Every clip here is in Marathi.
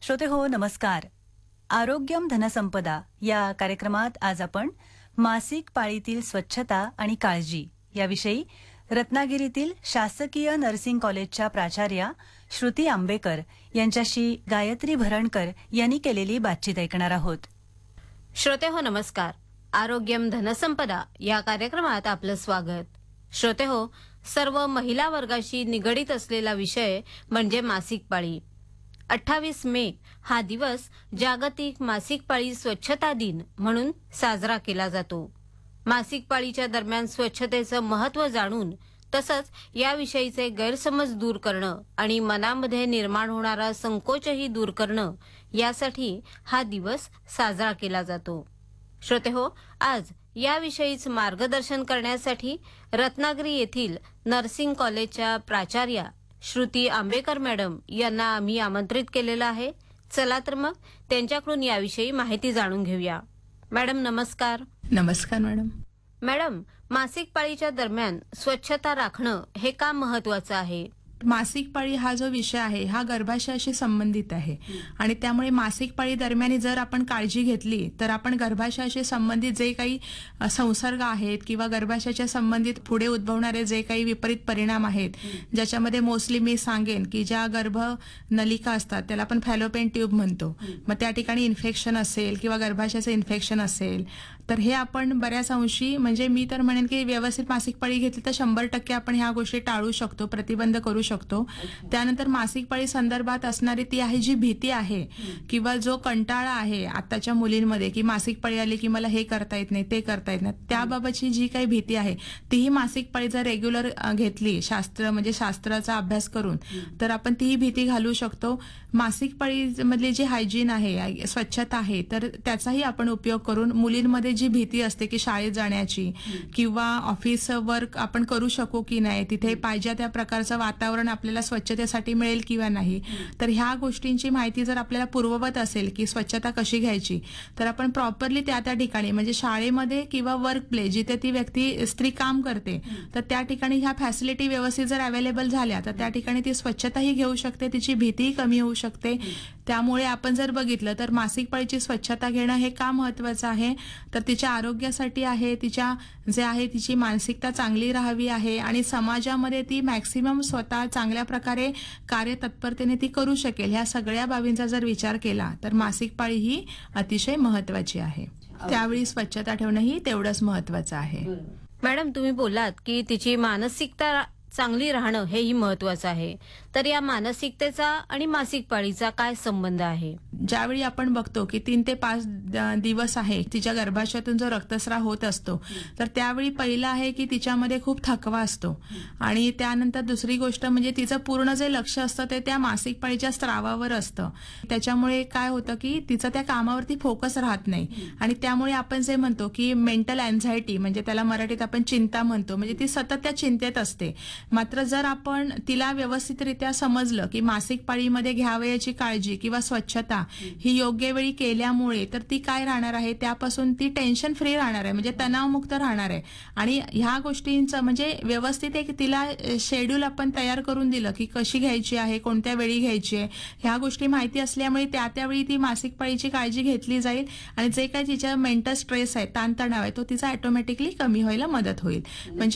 श्रोते हो नमस्कार. आरोग्यम धनसंपदा या कार्यक्रमात आज आपण मासिक पाळीतील स्वच्छता आणि काळजी याविषयी रत्नागिरीतील शासकीय नर्सिंग कॉलेजच्या प्राचार्या श्रुती आंबेकर यांच्याशी गायत्री भरणकर यांनी केलेली बातचीत ऐकणार आहोत. श्रोते हो नमस्कार. आरोग्यम धनसंपदा या कार्यक्रमात आपलं स्वागत. श्रोते हो, सर्व महिला वर्गाशी निगडीत असलेला विषय म्हणजे मासिक पाळी. 28 मे हा दिवस जागतिक मासिक पाळी स्वच्छता दिन म्हणून साजरा केला जातो. मासिक पाळीच्या दरम्यान स्वच्छतेचं महत्त्व जाणून तसंच याविषयीचे गैरसमज दूर करणं आणि मनामध्ये निर्माण होणारा संकोचही दूर करणं यासाठी हा दिवस साजरा केला जातो. श्रोते हो, आज याविषयीच मार्गदर्शन करण्यासाठी रत्नागिरी येथील नर्सिंग कॉलेजच्या प्राचार्या श्रुती आंबेकर मॅडम यांना आम्ही आमंत्रित केलेलं आहे. चला तर मग त्यांच्याकडून याविषयी माहिती जाणून घेऊया. मॅडम नमस्कार. नमस्कार मॅडम. मॅडम, मासिक पाळीच्या दरम्यान स्वच्छता राखणं हे का महत्वाचं आहे? मासिक पाळी हा जो विषय आहे हा गर्भाशयाशी संबंधित आहे आणि त्यामुळे मासिक पाळी दरम्यान जर आपण काळजी घेतली तर आपण गर्भाशयाशी संबंधित जे काही संसर्ग आहेत किंवा गर्भाशयाच्या संबंधित पुढे उद्भवणारे जे काही विपरीत परिणाम आहेत, ज्याच्यामध्ये मोस्टली मी सांगेन की ज्या गर्भ नलिका असतात त्याला आपण फॅलोपियन ट्यूब म्हणतो, मग त्या ठिकाणी इन्फेक्शन असेल किंवा गर्भाशयाचं इन्फेक्शन असेल तर हे आपण बऱ्याच अंशी म्हणजे मी तर म्हणेन की व्यवस्थित मासिक पाळी घेतली तर 100% आपण ह्या गोष्टी टाळू शकतो, प्रतिबंध करू शकतो. त्यानंतर मासिक पाळी संदर्भात असणारी ती आहे जी भीती आहे किंवा जो कंटाळा आहे आताच्या मुलींमध्ये की मासिक पाळी आली की मला हे करता येत नाही, ते करता येत नाही, त्याबाबतची जी काही भीती आहे तीही मासिक पाळी जर रेग्युलर घेतली शास्त्राचा अभ्यास करून तर आपण तीही भीती घालू शकतो. मासिक पाळी मधली जी हायजीन आहे, स्वच्छता आहे, तर त्याचाही आपण उपयोग करून मुलींमध्ये जी भीती असते की शाळेत जाण्याची किंवा ऑफिस वर्क आपण करू शकू की नाही, तिथे पाहिजे त्या प्रकारचं वातावरण आपल्याला स्वच्छतेसाठी मिळेल किंवा नाही, तर ह्या गोष्टींची माहिती जर आपल्याला पूर्ववत असेल की स्वच्छता कशी घ्यायची तर आपण प्रॉपरली त्या ठिकाणी म्हणजे शाळेमध्ये किंवा वर्क प्लेस जिथे ती व्यक्ती स्त्री काम करते तर त्या ठिकाणी ह्या फॅसिलिटी व्यवस्थित जर अवेलेबल झाल्या तर त्या ठिकाणी ती स्वच्छताही घेऊ शकते, तिची भीतीही कमी होऊ शकते. त्यामुळे आपण जर बघितलं तर मासिक पाळीची स्वच्छता घेणं हे का महत्वाचं आहे तर तिच्या आरोग्यासाठी आहे, तिच्या जे आहे तिची मानसिकता चांगली राहावी आहे आणि समाजामध्ये ती मॅक्सिमम स्वतः चांगल्या प्रकारे कार्यतत्परतेने ती करू शकेल. ह्या सगळ्या बाबींचा जर विचार केला तर मासिक पाळी ही अतिशय महत्वाची आहे. त्यावेळी स्वच्छता ठेवणं ही तेवढंच महत्वाचं आहे. मॅडम, तुम्ही बोलात की तिची मानसिकता चांगली राहणं हेही महत्वाचं आहे, तर या मानसिकतेचा आणि मासिक पाळीचा काय संबंध आहे? ज्यावेळी आपण बघतो की 3 ते 5 दिवस आहे तिच्या गर्भाशयातून जो रक्तस्राव होत असतो तर त्यावेळी पहिलं आहे की तिच्यामध्ये खूप थकवा असतो आणि त्यानंतर दुसरी गोष्ट म्हणजे तिचं पूर्ण जे लक्ष असतं ते त्या मासिक पाळीच्या स्रावावर असतं. त्याच्यामुळे काय होतं की तिचं त्या कामावरती फोकस राहत नाही आणि त्यामुळे आपण जे म्हणतो की मेंटल अँझायटी म्हणजे त्याला मराठीत आपण चिंता म्हणतो, म्हणजे ती सतत त्या चिंतेत असते. मात्र जर आपण तिला व्यवस्थितरित्या समजलं की मासिक पाळीमध्ये घ्यावयाची काळजी किंवा स्वच्छता ही योग्य वेळी केल्यामुळे तर ती काय राहणार आहे, त्यापासून ती टेन्शन फ्री राहणार आहे, म्हणजे तणावमुक्त राहणार आहे. आणि ह्या गोष्टींचं म्हणजे व्यवस्थित एक तिला शेड्यूल आपण तयार करून दिलं की कशी घ्यायची आहे, कोणत्या वेळी घ्यायची आहे, ह्या गोष्टी माहिती असल्यामुळे त्यावेळी ती मासिक पाळीची काळजी घेतली जाईल आणि जे काही तिच्या मेंटल स्ट्रेस आहे, ताणतणाव आहे, तो तिचा ऑटोमॅटिकली कमी व्हायला मदत होईल. म्हणजे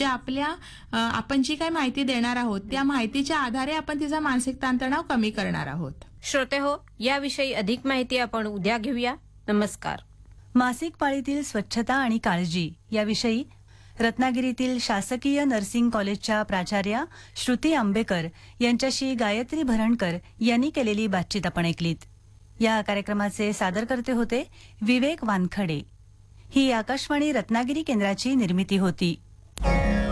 आपण जी काही माहिती देणार आहोत त्या माहितीच्या आधारे आपण तिचा मानसिक ताणतणाव कमी करणार आहोत. श्रोते हो, याविषयी अधिक माहिती आपण उद्या घेऊया. नमस्कार. मासिक पाळीतील स्वच्छता आणि काळजी याविषयी रत्नागिरीतील शासकीय नर्सिंग कॉलेजच्या प्राचार्या श्रुती आंबेकर यांच्याशी गायत्री भरणकर यांनी केलेली बातचीत आपण ऐकलीत. या कार्यक्रमाचे सादरकर्ते होते विवेक वानखडे. ही आकाशवाणी रत्नागिरी केंद्राची निर्मिती होती.